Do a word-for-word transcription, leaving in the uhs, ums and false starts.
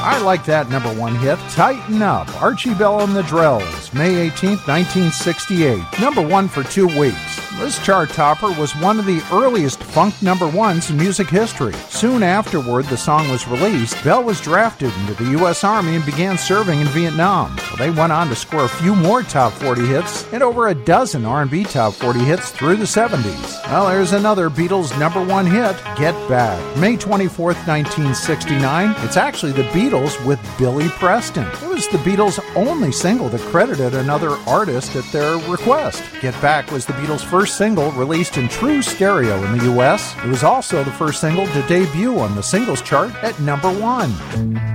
I Like That number one hit. Tighten Up, Archie Bell and the Drells, May eighteenth, nineteen sixty-eight. Number one for two weeks. This chart topper was one of the earliest funk number ones in music history. Soon afterward, the song was released. Bell was drafted into the U S Army and began serving in Vietnam. So they went on to score a few more top forty hits and over a dozen R and B top forty hits through the seventies. Well, there's another Beatles number one hit, Get Back, May twenty-fourth, nineteen sixty-nine. It's actually the Beatles with Billy Preston. It was the Beatles' only single that credited another artist at their request. Get Back was the Beatles' first single released in true stereo in the U S. It was also the first single to debut on the singles chart at number one.